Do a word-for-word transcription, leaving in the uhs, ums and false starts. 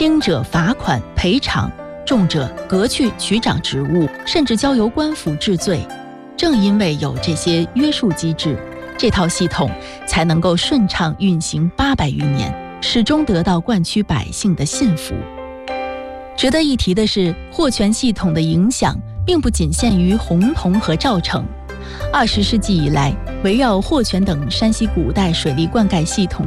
轻者罚款赔偿，重者革去局长职务，甚至交由官府治罪。正因为有这些约束机制，这套系统才能够顺畅运行八百余年，始终得到灌区百姓的信服。值得一提的是，货权系统的影响并不仅限于洪洞和赵城。二十世纪以来，围绕货权等山西古代水利灌溉系统